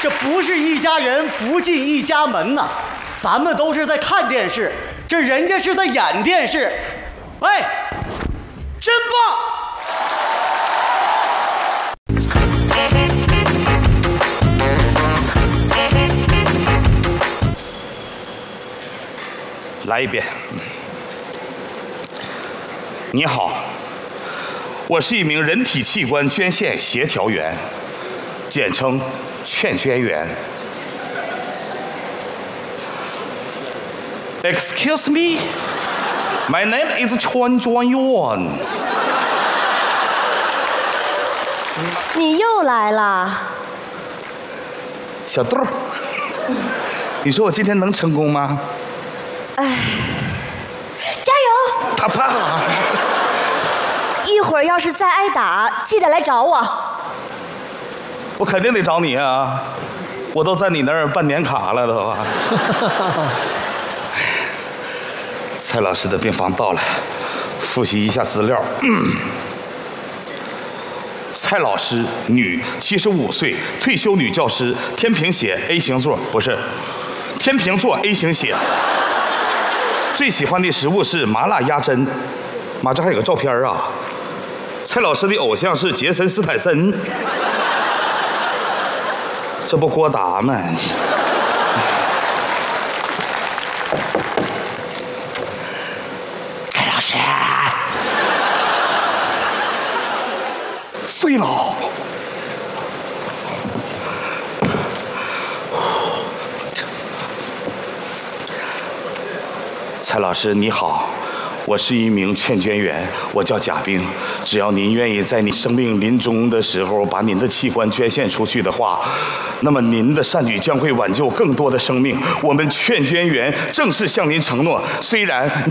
这不是一家人不进一家门呐，咱们都是在看电视，这人家是在演电视。哎，真棒！ 来一遍。你好，我是一名人体器官捐献协调员，简称劝捐员。Excuse me, my name is 劝捐员。 你又来了， 小豆儿，你说我今天能成功吗？ 哎，加油！ 啪啪！ 一会儿要是再挨打，记得来找我。 我肯定得找你啊！我都在你那儿办年卡了都。蔡老师的病房到了，复习一下资料。蔡老师，女，75岁，退休女教师，天平血 A 型座，不是，天平座 A 型血。最喜欢的食物是麻辣鸭胗。妈，这还有个照片啊！蔡老师的偶像是杰森·斯坦森。这不郭达吗？蔡老师，碎了。蔡老师你好，我是一名劝捐员，我叫贾冰。只要您愿意在你生命临终的时候把您的器官捐献出去的话，那么您的善举将会挽救更多的生命。我们劝捐员正式向您承诺，虽然